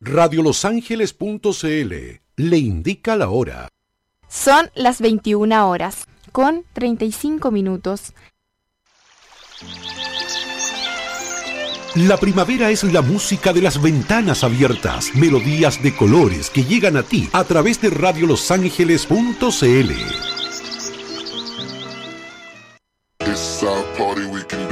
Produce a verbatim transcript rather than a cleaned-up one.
radio los ángeles punto c l le indica la hora. Son las veintiuna horas, con treinta y cinco minutos. La primavera es la música de las ventanas abiertas, melodías de colores que llegan a ti a través de radio los ángeles punto c l. It's our party, we can